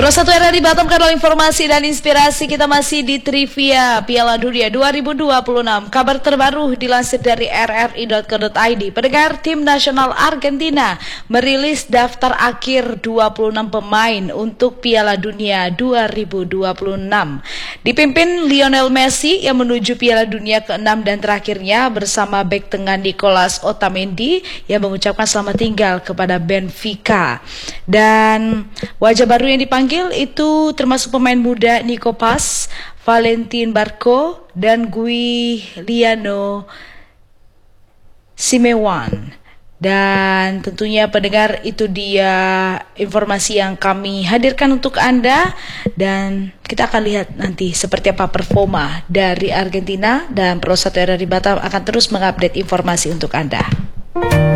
Pro 1 RRI Batam, kanal informasi dan inspirasi. Kita masih di trivia Piala Dunia 2026. Kabar terbaru dilansir dari rri.co.id. Pendengar, tim nasional Argentina merilis daftar akhir 26 pemain untuk Piala Dunia 2026. Dipimpin Lionel Messi yang menuju Piala Dunia ke-6 dan terakhirnya bersama bek tengah Nicolas Otamendi yang mengucapkan selamat tinggal kepada Benfica. Dan wajah baru yang dipanggil itu termasuk pemain muda Nico Paz, Valentin Barco, dan Giuliano Simeone. Dan tentunya pendengar, itu dia informasi yang kami hadirkan untuk Anda. Dan kita akan lihat nanti seperti apa performa dari Argentina. Dan Pro 1 RRI Batam akan terus mengupdate informasi untuk Anda.